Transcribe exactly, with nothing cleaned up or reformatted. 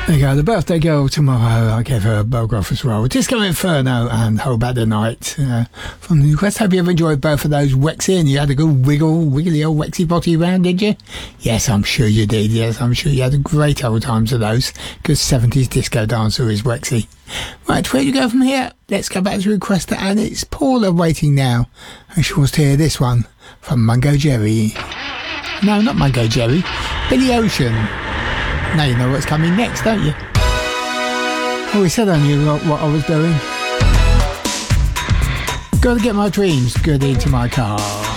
There you go, the birthday girl tomorrow. I gave her a Boggoth as well. Disco Inferno and Hold Back the Night uh, from the request. Hope you have enjoyed both of those, Wexy, and you had a good wiggle, wiggly old Wexy body round, did you? Yes, I'm sure you did. Yes, I'm sure you had a great old time to those. Good seventies disco dancer is Wexy. Right, where do you go from here? Let's go back to request, and it's Paula waiting now. And she wants to hear this one from Mungo Jerry. No, not Mungo Jerry. Billy Ocean. Now you know what's coming next, don't you? Oh, we said I knew what I was doing. Gotta get my dreams good into my car.